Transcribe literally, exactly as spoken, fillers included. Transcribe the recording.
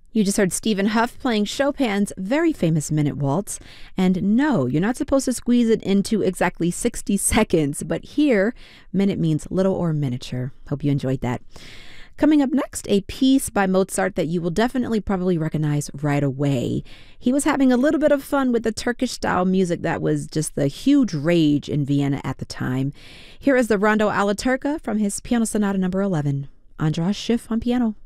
You just heard Stephen Huff playing Chopin's very famous Minute Waltz. And no, you're not supposed to squeeze it into exactly sixty seconds, but here, minute means little or miniature. Hope you enjoyed that. Coming up next, a piece by Mozart that you will definitely probably recognize right away. He was having a little bit of fun with the Turkish-style music that was just the huge rage in Vienna at the time. Here is the Rondo alla Turca from his Piano Sonata number eleven. Andras Schiff on piano.